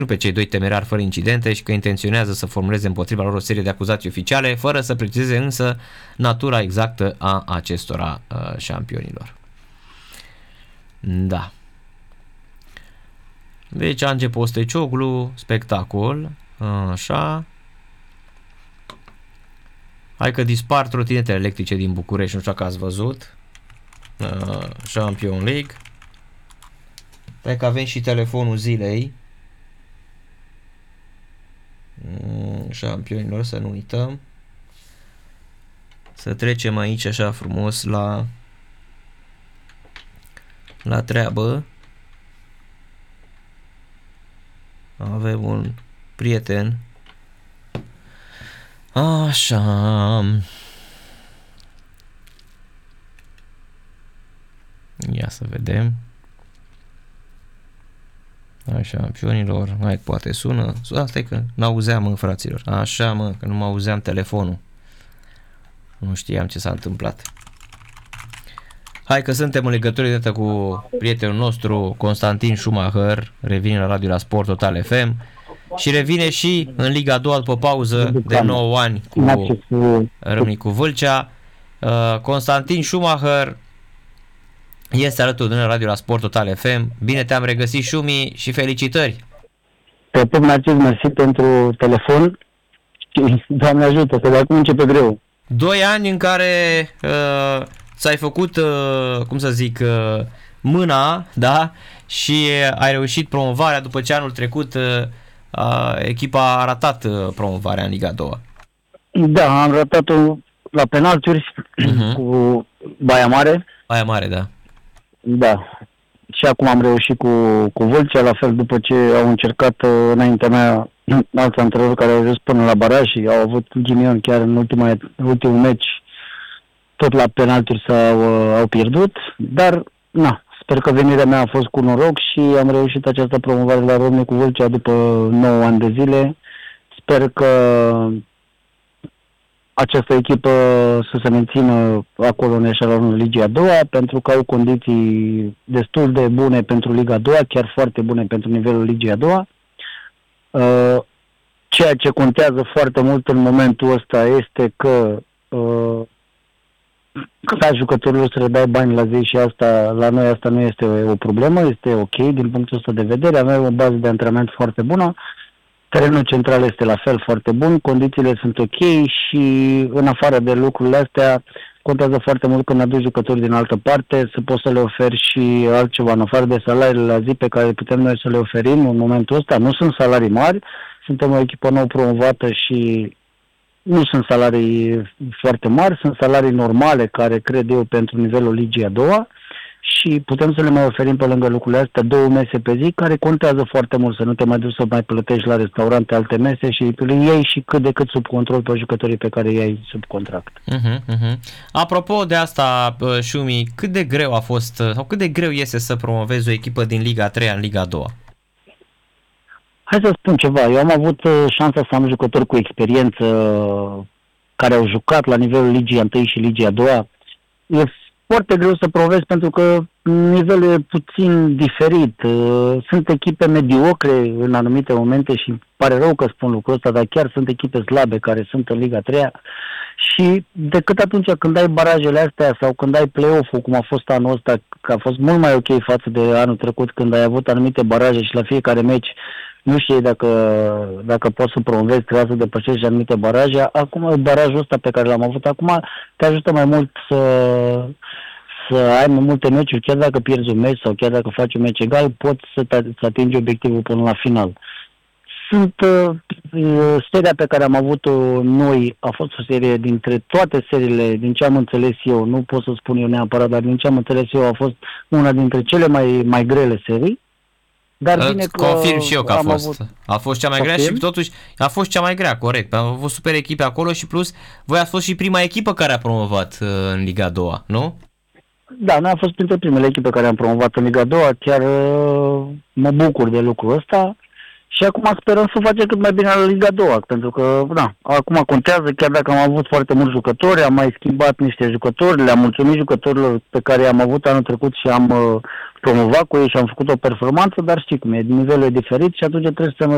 pe cei doi temerari fără incidente și că intenționează să formuleze împotriva lor o serie de acuzații oficiale, fără să precizeze însă natura exactă a acestora șampionilor. Da. Deci Ange Postecioglu, spectacol, așa. Hai că dispar trotinetele electrice din București, nu știu că ați văzut. Champions League. Hai că avem și telefonul zilei. Șampionilor, să nu uităm. Să trecem aici așa frumos la treabă. Avem un prieten. Așa. Ia să vedem. Așa, șampionilor, hai poate sună. Asta e că n-auzeam, mă, fraților. Așa, mă, că nu mă auzeam telefonul. Nu știam ce s-a întâmplat. Hai că suntem în legătură cu prietenul nostru Constantin Schumacher, revine la radio la Sport Total FM și revine și în Liga 2 după pauză de 9 ani cu Râmnicu Vâlcea. Constantin Schumacher este alături de noi la radio la Sport Total FM. Bine te-am regăsit, Șumi, și felicitări! Te pup, Narcis, mersi pentru telefon. Doamne ajută, că de acum începe greu. 2 ani în care ți-ai făcut, cum să zic, mâna, da? Și ai reușit promovarea după ce anul trecut echipa a ratat promovarea în Liga 2. Da, am ratat-o la penalturi cu Baia Mare. Baia Mare, da. Da. Și acum am reușit cu Vâlcea, la fel după ce au încercat înaintea mea alți antrenori care au ajuns până la baraj și au avut ghinion chiar în ultimul meci, tot la penalturi au pierdut, dar na, sper că venirea mea a fost cu noroc și am reușit această promovare la Râmnicu Vâlcea după 9 ani de zile. Sper că această echipă să se mențină acolo în eșalonul Ligii a doua, pentru că au condiții destul de bune pentru Liga a doua, chiar foarte bune pentru nivelul Ligii a doua. Ceea ce contează foarte mult în momentul ăsta este că ca jucătorilor să le dai bani la zi și asta, la noi asta nu este o problemă, este ok din punctul ăsta de vedere, avem o bază de antrenament foarte bună, terenul central este la fel foarte bun, condițiile sunt ok și în afară de lucrurile astea contează foarte mult când aduci jucători din altă parte, să poți să le oferi și altceva în afară de salariile la zi pe care putem noi să le oferim în momentul ăsta. Nu sunt salarii mari, suntem o echipă nou promovată și nu sunt salarii foarte mari, sunt salarii normale care cred eu pentru nivelul Ligii a doua și putem să le mai oferim pe lângă lucrurile astea 2 mese pe zi care contează foarte mult, să nu te mai duci să mai plătești la restaurante alte mese și îi iei și cât de cât sub control pe jucătorii pe care îi ai sub contract. Apropo de asta, Șumi, cât de greu a fost sau cât de greu este să promovezi o echipă din Liga 3 în Liga 2? Hai să spun ceva, eu am avut șansa să am jucători cu experiență care au jucat la nivelul Ligii a 1 și Ligii a 2. E foarte greu să promovezi pentru că nivelul e puțin diferit. Sunt echipe mediocre în anumite momente și pare rău că spun lucrul ăsta, dar chiar sunt echipe slabe care sunt în Liga 3 și decât atunci când ai barajele astea sau când ai play-off-ul, cum a fost anul ăsta, că a fost mult mai ok față de anul trecut când ai avut anumite baraje și la fiecare meci nu știi dacă poți să promovezi, trebuie să depășești anumite baraje. Acum, barajul ăsta pe care l-am avut acum te ajută mai mult să ai mai multe meciuri, chiar dacă pierzi un meci sau chiar dacă faci un meci egal, poți să atingi obiectivul până la final. Seria pe care am avut-o noi a fost o serie dintre toate seriile, din ce am înțeles eu, nu pot să spun eu neapărat, dar din ce am înțeles eu a fost una dintre cele mai grele serii. Dar bine că confirm și eu că a fost cea mai grea și totuși a fost cea mai grea, corect. Am avut super echipe acolo și plus voi ați fost și prima echipă care a promovat în Liga 2, nu? Da, noi am fost printre primele echipe care am promovat în Liga 2, chiar mă bucur de lucrul ăsta și acum sperăm să facem cât mai bine la Liga 2, pentru că da, acum contează, chiar dacă am avut foarte mulți jucători, am mai schimbat niște jucători, le-am mulțumit jucătorilor pe care i-am avut anul trecut și am promovat cu ei și am făcut o performanță, dar știi cum e, nivelul e diferit și atunci trebuie